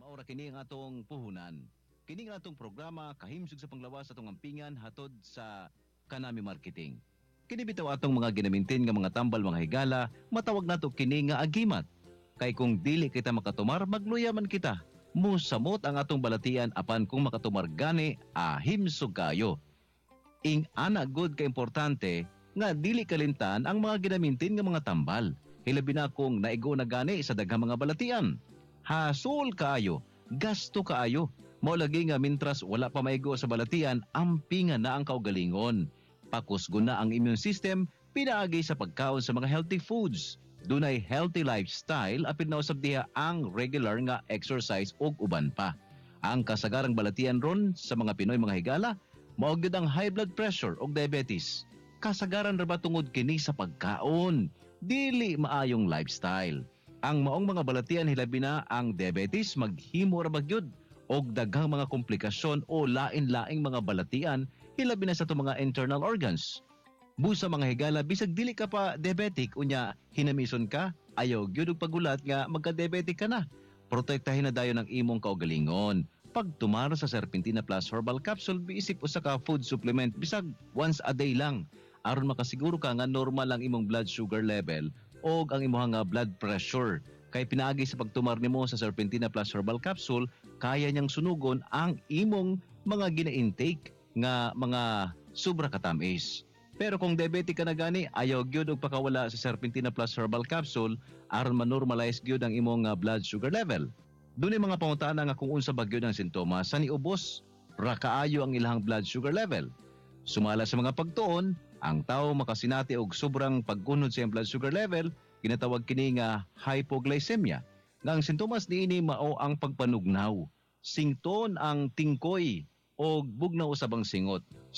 maora kini ang atong puhunan. Kini ang atong programa kahimsog sa panglawas atong ampingan hatod sa Kanami Marketing. Kini bitaw atong mga ginamintin nga mga tambal mga higala, matawag nato kini nga agimat. Kay kung dili kita makatumar, magluya man kita. Musamot ang atong balatian apan kung makatumar gani, ahimsog kayo. Ing ana good ka importante nga dili kalintan ang mga ginamintin nga mga tambal. Hilabi na kung naigo na gani sa daghang mga balatian. Hasol kaayo, gasto kaayo. Mao lagi nga mintras wala pa maigo sa balatian, ampingan na ang kaugalingon. Pakusgon na ang immune system, pinaagi sa pagkaon sa mga healthy foods. Dunay healthy lifestyle apil na usab diha ang regular nga exercise ug uban pa. Ang kasagarang balatian ron sa mga Pinoy mga higala, mao gyud ang high blood pressure ug diabetes. Kasagaran ra ba tungod kini sa pagkaon? Dili maayong lifestyle. Ang maong mga balatian hilabi na ang diabetes maghimo ra bagyod og daghang mga komplikasyon o lain-laing mga balatian hilabi na sa itong mga internal organs. Busa mga higala bisag dili ka pa diabetic unya hinamison ka, ayaw gyud og pagulat nga magka-diabetic ka na. Protektahin na dayon ang imong kaugalingon. Pagtumar sa Serpentina Plus Herbal Capsule biisip usa ka food supplement bisag once a day lang aron makasiguro ka nga normal ang imong blood sugar level o ang imong blood pressure. Kay pinaagi sa pagtumar nimo sa Serpentina Plus Herbal Capsule, kaya niyang sunugon ang imong mga gina-intake nga mga sobra katamis. Pero kung diabetic ka na gani, ayaw gyud og pakawala sa Serpentina Plus Herbal Capsule aron ma-normalize gyud ang imong blood sugar level. Dunay mga pangutana nga kung unsa ba gyud ang sintomas sa niubos ra kaayo ang ilang blood sugar level. Sumala sa mga pagtuon, ang tao makasinati og sobrang pagkunod sa iyang blood sugar level, ginatawag kini nga hypoglycemia. Nga ang sintomas niini mao ang pagpanugnaw, sington ang tingkoy o bugnaw usab ang singot,